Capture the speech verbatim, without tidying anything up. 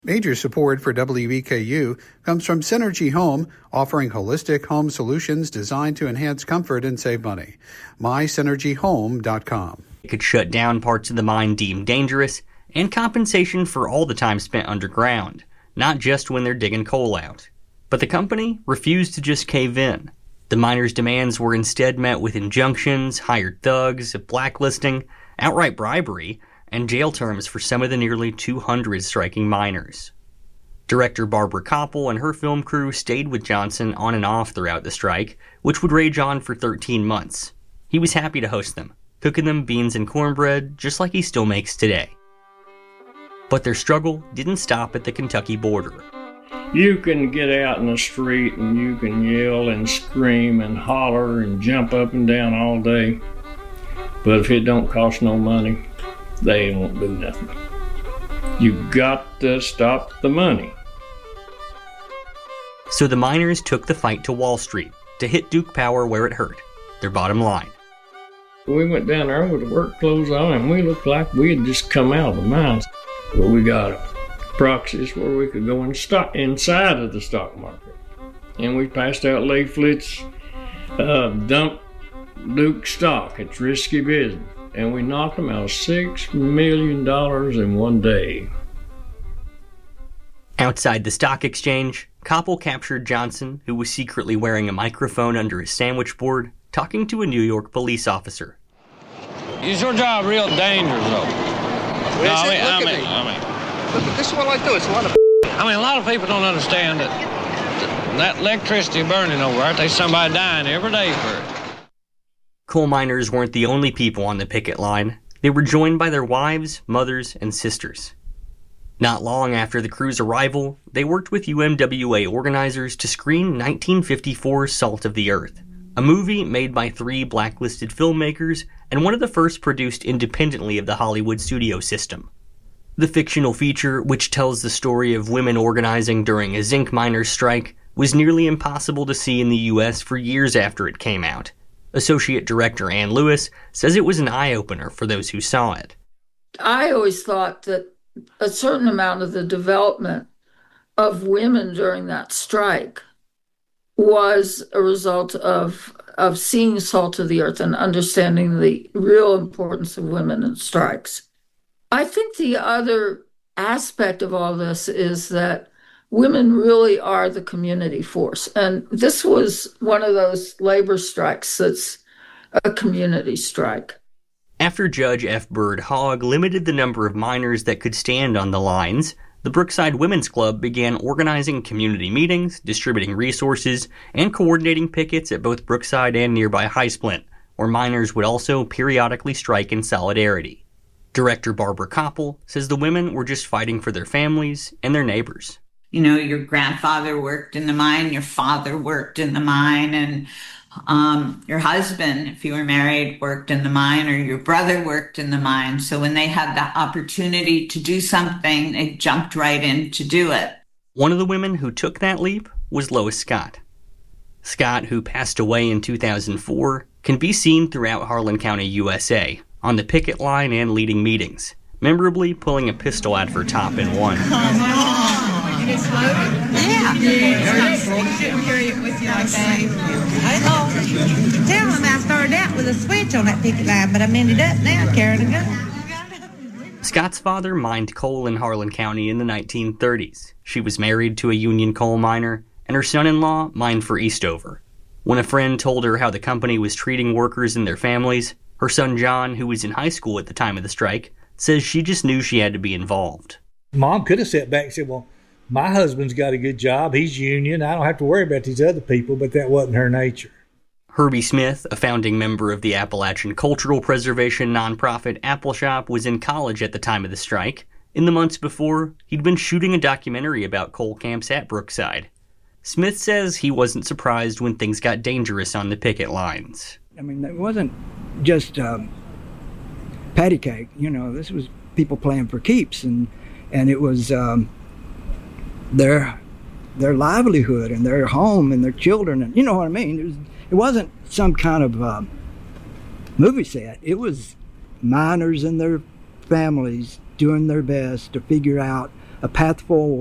Major support for W E K U comes from Synergy Home, offering holistic home solutions designed to enhance comfort and save money. my synergy home dot com. It could shut down parts of the mine deemed dangerous, and compensation for all the time spent underground, not just when they're digging coal out. But the company refused to just cave in. The miners' demands were instead met with injunctions, hired thugs, a blacklisting, outright bribery, and jail terms for some of the nearly two hundred striking miners. Director Barbara Koppel and her film crew stayed with Johnson on and off throughout the strike, which would rage on for thirteen months. He was happy to host them, cooking them beans and cornbread just like he still makes today. But their struggle didn't stop at the Kentucky border. You can get out in the street and you can yell and scream and holler and jump up and down all day, but if it don't cost no money, they won't do nothing. You got to stop the money. So the miners took the fight to Wall Street to hit Duke Power where it hurt, their bottom line. We went down there with the work clothes on and we looked like we had just come out of the mines. But we got proxies where we could go in stock, inside of the stock market. And we passed out leaflets, uh, dump Duke stock, it's risky business. And we knocked them out six million dollars in one day. Outside the stock exchange, Koppel captured Johnson, who was secretly wearing a microphone under his sandwich board, talking to a New York police officer. Is your job real dangerous, though? Well, no, I mean, look I at mean, me. I mean, Look at this one like this. A lot of I mean, a lot of people don't understand that that electricity burning over there, there's somebody dying every day for it. Coal miners weren't the only people on the picket line. They were joined by their wives, mothers, and sisters. Not long after the crew's arrival, they worked with U M W A organizers to screen nineteen fifty-four's Salt of the Earth, a movie made by three blacklisted filmmakers and one of the first produced independently of the Hollywood studio system. The fictional feature, which tells the story of women organizing during a zinc miners' strike, was nearly impossible to see in the U S for years after it came out. Associate Director Ann Lewis says it was an eye-opener for those who saw it. I always thought that a certain amount of the development of women during that strike was a result of, of seeing Salt of the Earth and understanding the real importance of women in strikes. I think the other aspect of all this is that women really are the community force. And this was one of those labor strikes that's a community strike. After Judge F. Byrd Hogg limited the number of miners that could stand on the lines, the Brookside Women's Club began organizing community meetings, distributing resources, and coordinating pickets at both Brookside and nearby High Splint, where miners would also periodically strike in solidarity. Director Barbara Koppel says the women were just fighting for their families and their neighbors. You know, your grandfather worked in the mine, your father worked in the mine, and um, your husband, if you were married, worked in the mine, or your brother worked in the mine. So when they had the opportunity to do something, they jumped right in to do it. One of the women who took that leap was Lois Scott. Scott, who passed away in two thousand four, can be seen throughout Harlan County, U S A, on the picket line and leading meetings, memorably pulling a pistol out of her top in one. You get slow? Yeah. You shouldn't carry it with you like that. Oh, tell them I started out with a switch on that picket line, but I'm ended up now carrying a gun. Scott's father mined coal in Harlan County in the nineteen thirties. She was married to a union coal miner, and her son-in-law mined for Eastover. When a friend told her how the company was treating workers and their families, her son John, who was in high school at the time of the strike, says she just knew she had to be involved. Mom could have sat back and said, well, my husband's got a good job, he's union, I don't have to worry about these other people, but that wasn't her nature. Herbie Smith, a founding member of the Appalachian Cultural Preservation nonprofit Appalshop, was in college at the time of the strike. In the months before, he'd been shooting a documentary about coal camps at Brookside. Smith says he wasn't surprised when things got dangerous on the picket lines. I mean, it wasn't just um, patty cake, you know, this was people playing for keeps, and, and it was um, their their livelihood and their home and their children, and you know what I mean? It, was, it wasn't some kind of uh, movie set. It was miners and their families doing their best to figure out a path forward.